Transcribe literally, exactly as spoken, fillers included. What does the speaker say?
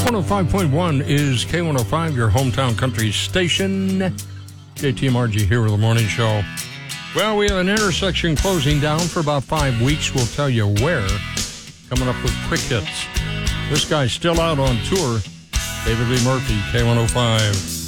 one oh five point one is K one oh five, your hometown country station. J T M R G here with the morning show. Well, we have an intersection closing down for about five weeks. We'll tell you where. Coming up with quick hits. This guy's still out on tour. David Lee Murphy, K one oh five.